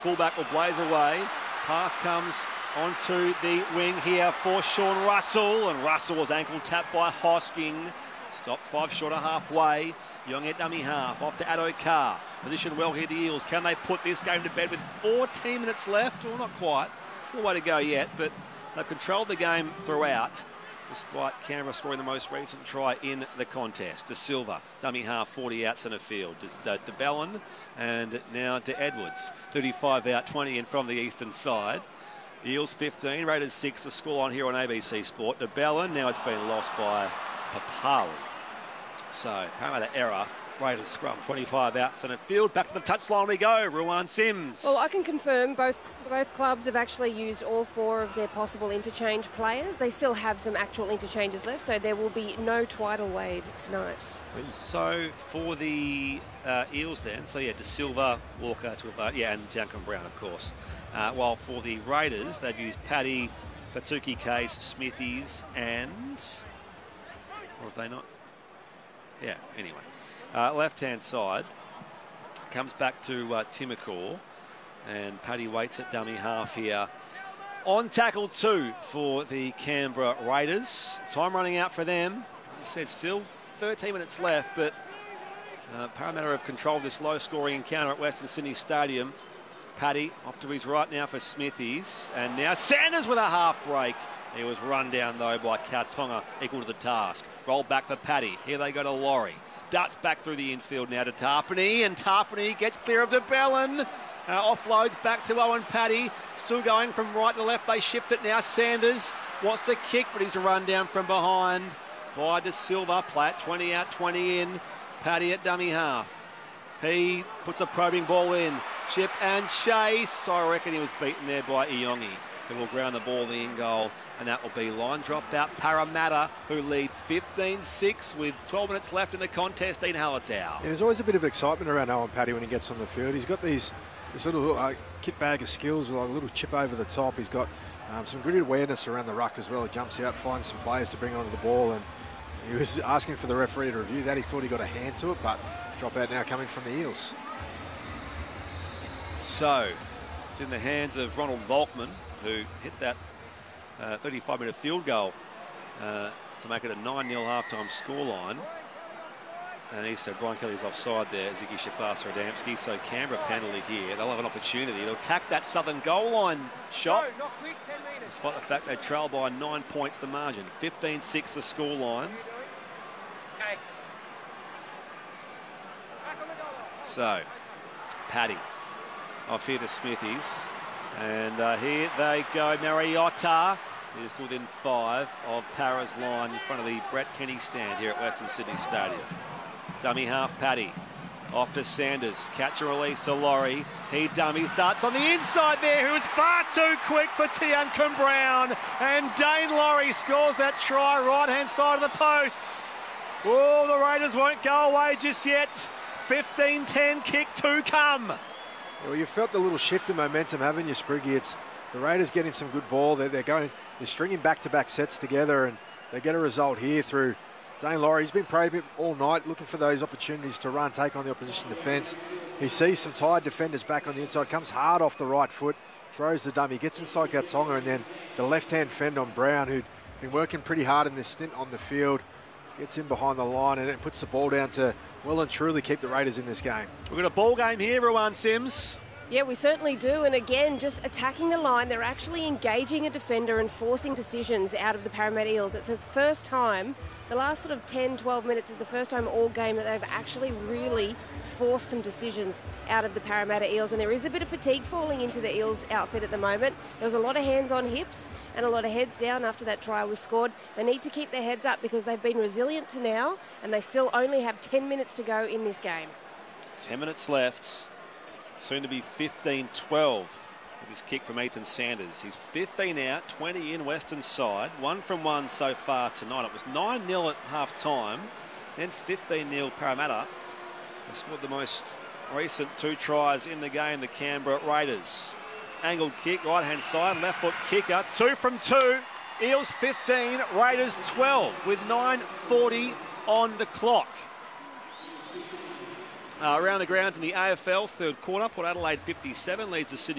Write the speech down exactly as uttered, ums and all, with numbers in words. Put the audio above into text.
Fullback will blaze away. Pass comes onto the wing here for Sean Russell, and Russell was ankle tapped by Hosking. Stopped five short of halfway. Young at dummy half, off to Addo Carr. Positioned well here, the Eels. Can they put this game to bed with fourteen minutes left? Well, not quite. Still a way to go yet, but they've controlled the game throughout, despite Canberra scoring the most recent try in the contest. De Silva, dummy half, forty out centre field. De, De Bellin, and now to Edwards. thirty-five out, twenty in from the eastern side. Eels fifteen, Raiders six, the score on here on A B C Sport. De Bellin, now it's been lost by Papali. So, Parramatta error. Raiders scrum, twenty-five out centre field. Back to the touchline we go. Ruan Sims. Well, I can confirm both both clubs have actually used all four of their possible interchange players. They still have some actual interchanges left, so there will be no Twiddle wave tonight. So, for the uh, Eels then, so yeah, De Silva, Walker, to a, yeah, and Duncan Brown, of course. Uh, while for the Raiders, they've used Paddy, Patuki Case, Smithies, and... or have they not? Yeah, anyway. Uh, left-hand side, comes back to uh, Timokor, and Paddy waits at dummy half here. On tackle two for the Canberra Raiders. Time running out for them. As I said, still thirteen minutes left, but uh, Parramatta have controlled this low-scoring encounter at Western Sydney Stadium. Paddy off to his right now for Smithies, and now Sanders with a half break. He was run down though by Kautonga, equal to the task. Roll back for Paddy. Here they go to Laurie. Darts back through the infield now to Tarpany, and Tarpany gets clear of De Bellin. Uh, offloads back to Owen Paddy. Still going from right to left. They shift it now. Sanders wants to kick, but he's a run down from behind by De Silva. Platt twenty out, twenty in. Paddy at dummy half. He puts a probing ball in. Chip and chase. I reckon he was beaten there by Iongi, who will ground the ball the in goal, and that will be line drop out Parramatta, who lead fifteen six with twelve minutes left in the contest. Dean Hallertau. Yeah, there's always a bit of excitement around Owen Paddy when he gets on the field. He's got these this little uh, kit bag of skills with like a little chip over the top. He's got um, some good awareness around the ruck as well. He jumps out, finds some players to bring onto the ball, and he was asking for the referee to review that. He thought he got a hand to it, but drop out now coming from the Eels. So it's in the hands of Ronald Volkman, who hit that uh, thirty-five metre field goal uh, to make it a nine nil halftime scoreline. And he said Brian Kelly's offside there, Ziggy Shaklas-Radamski. So Canberra penalty here. They'll have an opportunity to attack that southern goal line shot. No, not quick, ten metres. Despite the fact they trail by nine points the margin. fifteen six the scoreline. Okay. So, Paddy off here to Smithies. And uh, here they go. Mariotta is within five of Para's line in front of the Brett Kenny stand here at Western Sydney Stadium. Dummy half Paddy. Off to Sanders. Catch and release to Laurie. He dummies. Darts on the inside there, who was far too quick for Tiankum Brown. And Dane Laurie scores that try right-hand side of the posts. Oh, the Raiders won't go away just yet. fifteen ten kick to come. Well, you felt the little shift in momentum, haven't you, Spriggy? It's the Raiders getting some good ball. They're, they're going, they're stringing back-to-back sets together, and they get a result here through Dane Laurie. He's been praying all night, looking for those opportunities to run, take on the opposition defence. He sees some tired defenders back on the inside, comes hard off the right foot, throws the dummy, gets inside Kautonga, and then the left-hand fend on Brown, who'd been working pretty hard in this stint on the field, gets in behind the line and it puts the ball down to well and truly keep the Raiders in this game. We've got a ball game here, Ruan Sims. Yeah, we certainly do. And again, just attacking the line, they're actually engaging a defender and forcing decisions out of the Parramatta Eels. It's the first time, the last sort of ten, twelve minutes is the first time all game that they've actually really forced some decisions out of the Parramatta Eels. And there is a bit of fatigue falling into the Eels outfit at the moment. There was a lot of hands on hips and a lot of heads down after that try was scored. They need to keep their heads up because they've been resilient to now, and they still only have ten minutes to go in this game. ten minutes left. Soon to be fifteen twelve with this kick from Ethan Sanders. He's fifteen out, twenty in Western side. One from one so far tonight. It was nine nil at half time, then fifteen nil Parramatta. They scored the most recent two tries in the game, the Canberra Raiders. Angled kick, right hand side, left foot kicker. Two from two. Eels fifteen, Raiders twelve with nine forty on the clock. Uh, around the grounds in the A F L, third quarter, Port Adelaide fifty-seven leads the Sydney